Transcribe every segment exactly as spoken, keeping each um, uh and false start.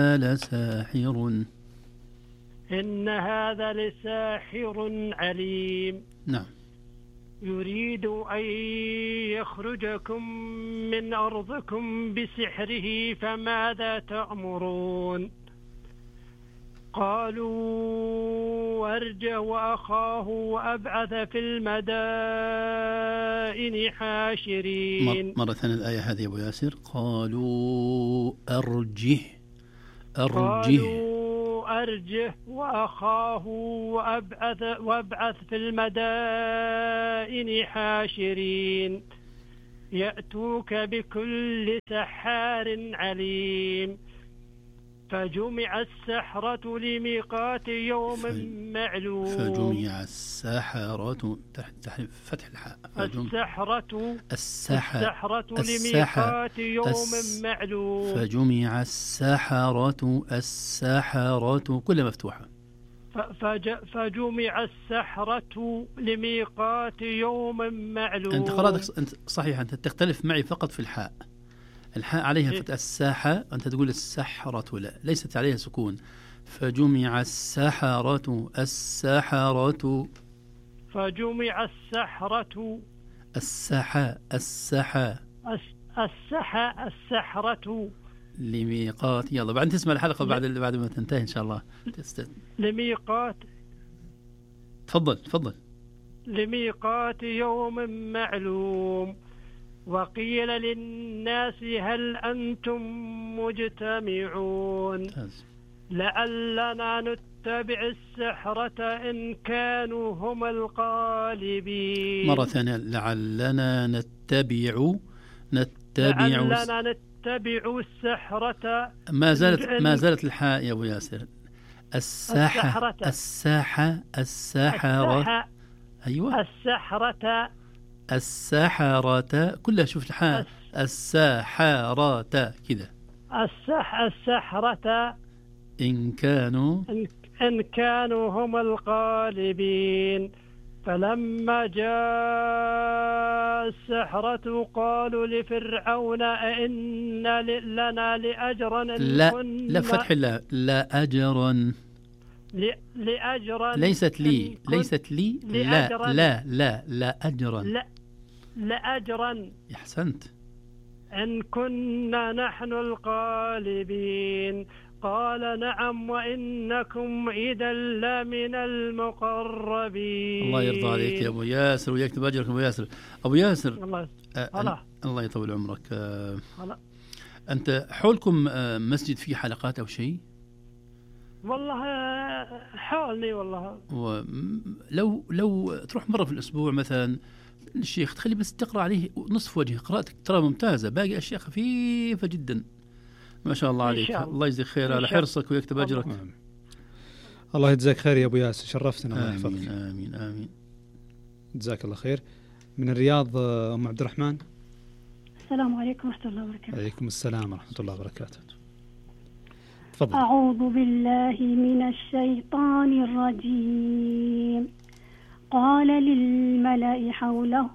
هذا لساحر إن هذا لساحر عليم. نعم. يريد أن يخرجكم من أرضكم بسحره فماذا تأمرون؟ قالوا أرجه وأخاه وأبعث في المدائن حاشرين. مرة ثانية الآية هذه يا أبو ياسر. قالوا أرجه أرجه قالوا أرجه وأخاه وأبعث, وأبعث في المدائن حاشرين يأتوك بكل سحار عليم. فجمع السحرة لميقات يوم ف... معلوم. فجمع السحرة تحت فتح الحاء. السحرة السحر السحرة لميقات يوم الس... معلوم. فجمع السحرة السحرة كلها مفتوحة. فج... فجمع السحرة لميقات يوم معلوم. أنت قرأتك أنت صحيح، أنت تختلف معي فقط في الحاء. الحاء عليها فتح الساحة، أنت تقول السحرة، لا ليست عليها سكون. فجمع السحرة السحرة فجمع السحرة السحا السحا السحا السحرة لميقات. يلا بعد تسمع الحلقة بعد بعد ما تنتهي إن شاء الله. تست... لميقات. تفضل تفضل. لميقات يوم معلوم. وقيل للناس هل أنتم مجتمعون لعلنا نتبع السحرة إن كانوا هم الغالبين. مرة ثانية. لعلنا نتبع نتبع لعلنا نتبع السحرة. ما زالت ما زالت الحاء يا أبو ياسر. الساحة الساحة الساحرة. أيوة السحرة السحرة كلها. شوف الحاء. السحرة كذا. السح السحرة إن كانوا إن كانوا هم الغالبين. فلما جاء السحرة قالوا لفرعون أئن لنا لأجرا إن لا كنا لا فتح الله لا أجرا لأجرا ليست لي ليست لي لا لا لا لا أجرا لا لأجرا. أحسنت. إن كنا نحن الغالبين. قال نعم وإنكم إذا لمن المقربين. الله يرضى عليك يا أبو ياسر ويكتب أجرك أبو ياسر. أبو ياسر الله أه الله يطول عمرك. أه الله. أنت حولكم أه مسجد فيه حلقات أو شيء؟ والله حولني والله. لو لو تروح مرة في الأسبوع مثلا الشيخ تخلي بس تقرأ عليه نصف وجه، قراءتك ترى ممتازة، باقي أشياء خفيفة جدا. ما شاء الله عليك. الله, الله يجزيك خير على حرصك ويكتب أجرك. آمين. الله يجزاك خير يا أبو ياسر، شرفتنا. الله يحفظك. آمين آمين آمين. جزاك الله خير. من الرياض أم عبد الرحمن. السلام عليكم ورحمة الله وبركاته. عليكم السلام ورحمة الله وبركاته. تفضل. أعوذ بالله من الشيطان الرجيم. قال للملأ حوله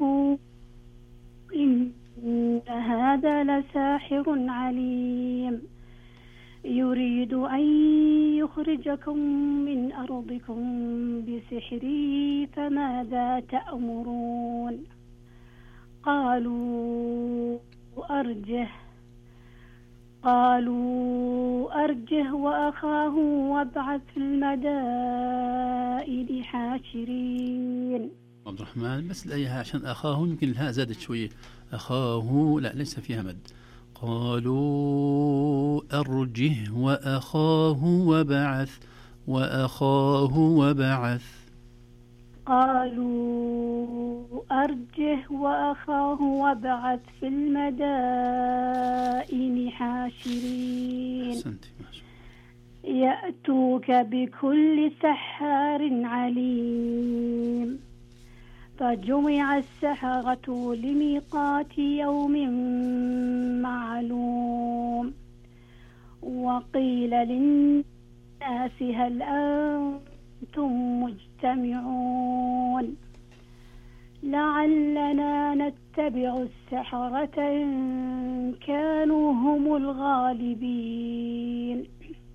إن هذا لساحر عليم يريد أن يخرجكم من أرضكم بسحره فماذا تأمرون؟ قالوا أرجه قالوا أرجه وأخاه وابعث في المدائن حاشرين. عبد الرحمن بس الآية عشان أخاه يمكن الهاء زادت شوية. أخاه لا ليس فيها مد. قالوا أرجه وأخاه وبعث وأخاه وبعث. قالوا أرجه وأخاه وابعث في المدائن حاشرين يأتوك بكل سحار عليم. فجمع السحرة لميقات يوم معلوم. وقيل للناس هل أنتم مجتمعون لعلنا نتبع السحرة إن كانوا هم الغالبين.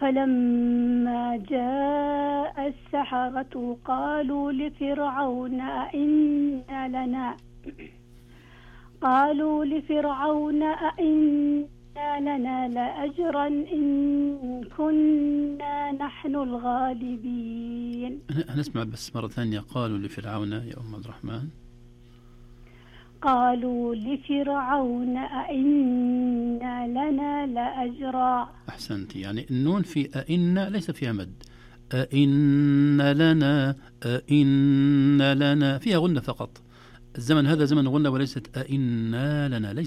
فلما جاء السحرة قالوا لفرعون أئن لنا قالوا لفرعون أئن لنا لأجرا إن كنا نحن الغالبين. هنسمع بس مرة ثانية. قالوا لفرعون يا أم عبد الرحمن. قالوا لفرعون أئن لنا لأجرا. أحسنت. يعني النون في أئن ليس فيها مد. أئن لنا أئن لنا فيها غنة فقط. الزمن هذا زمن غنة وليست أئن لنا. ليس